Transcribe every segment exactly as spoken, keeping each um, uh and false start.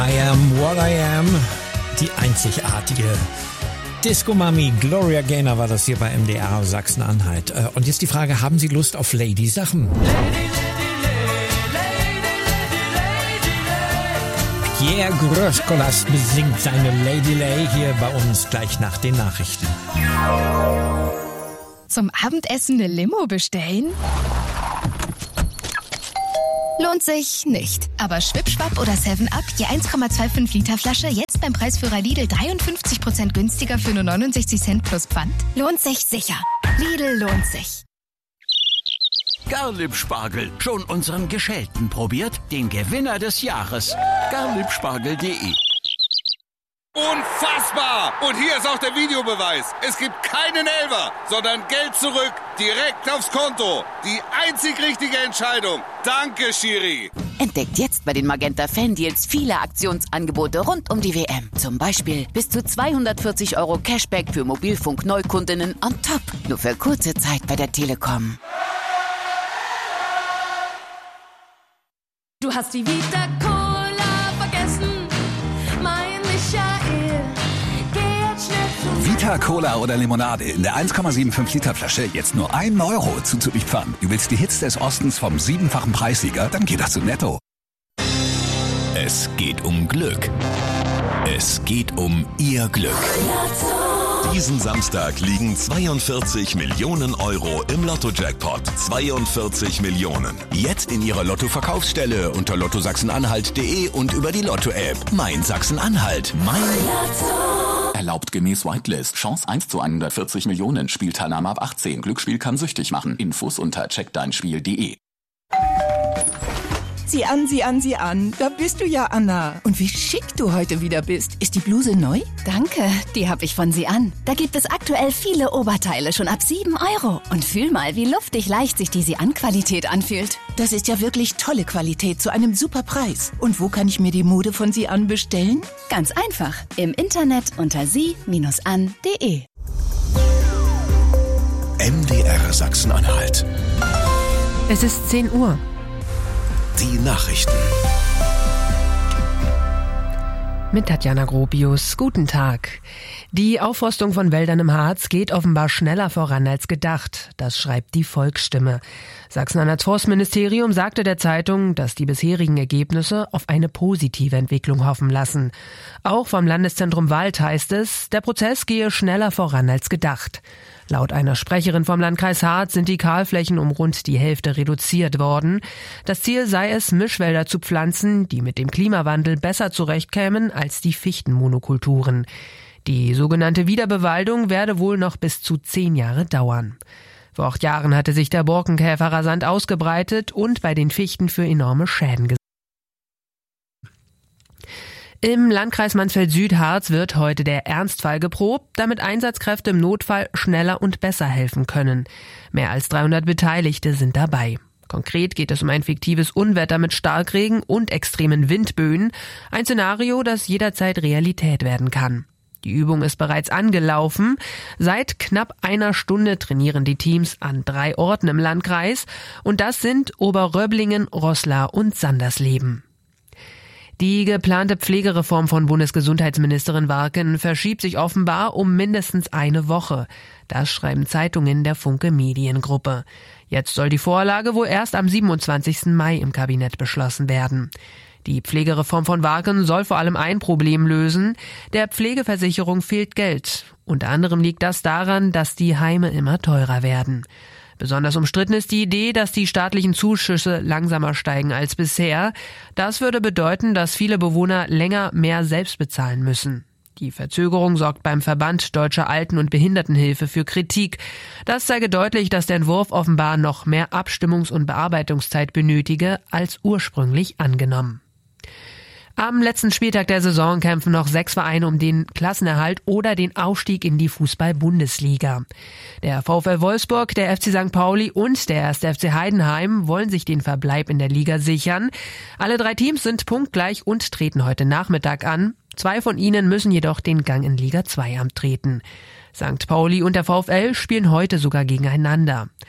I am what I am, die einzigartige Disco-Mami Gloria Gaynor war das hier bei M D R Sachsen-Anhalt. Und jetzt die Frage, haben Sie Lust auf Lady-Sachen? Pierre Groscolas besingt seine Lady Lay hier bei uns gleich nach den Nachrichten. Zum Abendessen eine Limo bestellen? Lohnt sich nicht. Aber Schwipschwapp oder seven up, je eins Komma fünfundzwanzig Liter Flasche, jetzt beim Preisführer Lidl dreiundfünfzig Prozent günstiger für nur neunundsechzig Cent plus Pfand? Lohnt sich sicher. Lidl lohnt sich. Garlib-Spargel. Schon unseren Geschälten probiert? Den Gewinner des Jahres. garlibspargel punkt de. Unfassbar! Und hier ist auch der Videobeweis. Es gibt keinen Elfer, sondern Geld zurück, direkt aufs Konto. Die einzig richtige Entscheidung. Danke, Schiri. Entdeckt jetzt bei den Magenta Fan-Deals viele Aktionsangebote rund um die W M. Zum Beispiel bis zu zweihundertvierzig Euro Cashback für Mobilfunk-Neukundinnen on top. Nur für kurze Zeit bei der Telekom. Du hast die Vita Cola vergessen, mein Michael. Geh jetzt schnell zum Vita Cola oder Limonade in der eins Komma fünfundsiebzig Liter Flasche jetzt nur ein Euro zuzüglich Pfand. Du willst die Hits des Ostens vom siebenfachen Preissieger? Dann geht das zu Netto. Es geht um Glück. Es geht um Ihr Glück. Diesen Samstag liegen zweiundvierzig Millionen Euro im Lotto-Jackpot. zweiundvierzig Millionen. Jetzt in Ihrer Lotto-Verkaufsstelle unter lotto sachsen-anhalt punkt de und über die Lotto-App. Mein Sachsen-Anhalt. Mein Lotto. Erlaubt gemäß Whitelist. Chance eins zu hundertvierzig Millionen. Spielteilnahme ab achtzehn. Glücksspiel kann süchtig machen. Infos unter check dein spiel punkt de. Sieh an, sieh an, sieh an. Da bist du ja, Anna. Und wie schick du heute wieder bist. Ist die Bluse neu? Danke, die habe ich von Sie an. Da gibt es aktuell viele Oberteile schon ab sieben Euro. Und fühl mal, wie luftig leicht sich die Sie an Qualität anfühlt. Das ist ja wirklich tolle Qualität zu einem super Preis. Und wo kann ich mir die Mode von Sie an bestellen? Ganz einfach. Im Internet unter sie an punkt de. M D R Sachsen-Anhalt. Es ist zehn Uhr. Die Nachrichten. Mit Tatjana Gropius. Guten Tag. Die Aufforstung von Wäldern im Harz geht offenbar schneller voran als gedacht. Das schreibt die Volksstimme. Sachsen-Anhalts Forstministerium sagte der Zeitung, dass die bisherigen Ergebnisse auf eine positive Entwicklung hoffen lassen. Auch vom Landeszentrum Wald heißt es, der Prozess gehe schneller voran als gedacht. Laut einer Sprecherin vom Landkreis Harz sind die Kahlflächen um rund die Hälfte reduziert worden. Das Ziel sei es, Mischwälder zu pflanzen, die mit dem Klimawandel besser zurechtkämen als die Fichtenmonokulturen. Die sogenannte Wiederbewaldung werde wohl noch bis zu zehn Jahre dauern. Vor acht Jahren hatte sich der Borkenkäfer rasant ausgebreitet und bei den Fichten für enorme Schäden gesorgt. Im Landkreis Mansfeld-Südharz wird heute der Ernstfall geprobt, damit Einsatzkräfte im Notfall schneller und besser helfen können. Mehr als dreihundert Beteiligte sind dabei. Konkret geht es um ein fiktives Unwetter mit Starkregen und extremen Windböen, ein Szenario, das jederzeit Realität werden kann. Die Übung ist bereits angelaufen. Seit knapp einer Stunde trainieren die Teams an drei Orten im Landkreis, und das sind Oberröblingen, Roßla und Sandersleben. Die geplante Pflegereform von Bundesgesundheitsministerin Warken verschiebt sich offenbar um mindestens eine Woche. Das schreiben Zeitungen der Funke Mediengruppe. Jetzt soll die Vorlage wohl erst am siebenundzwanzigsten Mai im Kabinett beschlossen werden. Die Pflegereform von Warken soll vor allem ein Problem lösen. Der Pflegeversicherung fehlt Geld. Unter anderem liegt das daran, dass die Heime immer teurer werden. Besonders umstritten ist die Idee, dass die staatlichen Zuschüsse langsamer steigen als bisher. Das würde bedeuten, dass viele Bewohner länger mehr selbst bezahlen müssen. Die Verzögerung sorgt beim Verband Deutscher Alten- und Behindertenhilfe für Kritik. Das zeige deutlich, dass der Entwurf offenbar noch mehr Abstimmungs- und Bearbeitungszeit benötige als ursprünglich angenommen. Am letzten Spieltag der Saison kämpfen noch sechs Vereine um den Klassenerhalt oder den Aufstieg in die Fußball-Bundesliga. Der VfL Wolfsburg, der F C Sankt Pauli und der erste F C Heidenheim wollen sich den Verbleib in der Liga sichern. Alle drei Teams sind punktgleich und treten heute Nachmittag an. Zwei von ihnen müssen jedoch den Gang in Liga zwei antreten. Sankt Pauli und der VfL spielen heute sogar gegeneinander.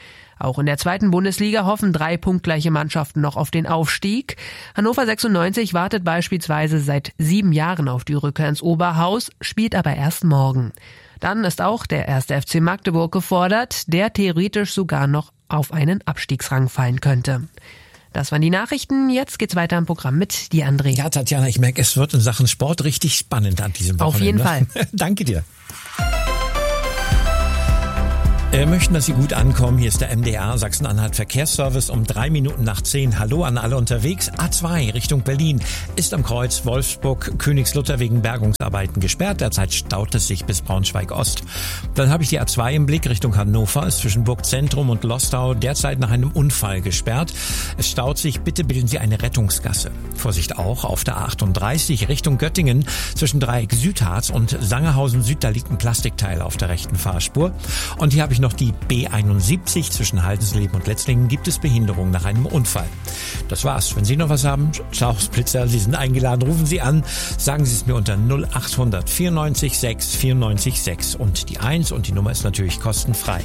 Auch in der zweiten Bundesliga hoffen drei punktgleiche Mannschaften noch auf den Aufstieg. Hannover sechsundneunzig wartet beispielsweise seit sieben Jahren auf die Rückkehr ins Oberhaus, spielt aber erst morgen. Dann ist auch der erste F C Magdeburg gefordert, der theoretisch sogar noch auf einen Abstiegsrang fallen könnte. Das waren die Nachrichten. Jetzt geht's weiter im Programm mit dir, André. Ja, Tatjana, ich merke, es wird in Sachen Sport richtig spannend an diesem Wochenende. Auf jeden Fall. Danke dir. Wir möchten, dass Sie gut ankommen. Hier ist der M D R Sachsen-Anhalt Verkehrsservice um drei Minuten nach zehn. Hallo an alle unterwegs. A zwei Richtung Berlin ist am Kreuz Wolfsburg-Königslutter wegen Bergungsarbeiten gesperrt. Derzeit staut es sich bis Braunschweig-Ost. Dann habe ich die A zwei im Blick Richtung Hannover. Ist zwischen Burgzentrum und Lostau derzeit nach einem Unfall gesperrt. Es staut sich. Bitte bilden Sie eine Rettungsgasse. Vorsicht auch auf der A achtunddreißig Richtung Göttingen zwischen Dreieck Südharz und Sangerhausen Süd. Da liegt ein Plastikteil auf der rechten Fahrspur. Und hier habe ich noch die B einundsiebzig zwischen Haldensleben und Letzlingen, gibt es Behinderung nach einem Unfall. Das war's. Wenn Sie noch was haben, Schlauchsblitzer, Sie sind eingeladen, rufen Sie an, sagen Sie es mir unter null achthundert vierundneunzig sechs vierundneunzig sechs und die eins und die Nummer ist natürlich kostenfrei.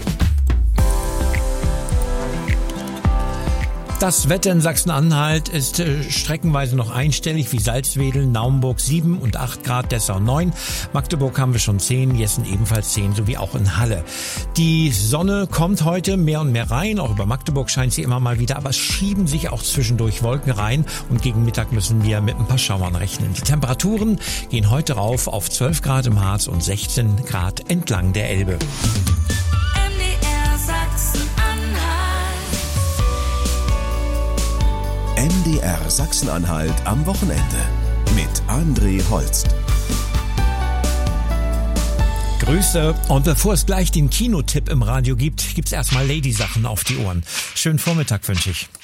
Das Wetter in Sachsen-Anhalt ist äh, streckenweise noch einstellig, wie Salzwedel, Naumburg sieben und acht Grad, Dessau neun. Magdeburg haben wir schon zehn, Jessen ebenfalls zehn, sowie auch in Halle. Die Sonne kommt heute mehr und mehr rein, auch über Magdeburg scheint sie immer mal wieder, aber es schieben sich auch zwischendurch Wolken rein und gegen Mittag müssen wir mit ein paar Schauern rechnen. Die Temperaturen gehen heute rauf auf zwölf Grad im Harz und sechzehn Grad entlang der Elbe. M D R Sachsen-Anhalt am Wochenende mit André Holst. Grüße. Und bevor es gleich den Kinotipp im Radio gibt, gibt's erstmal Lady-Sachen auf die Ohren. Schönen Vormittag wünsche ich.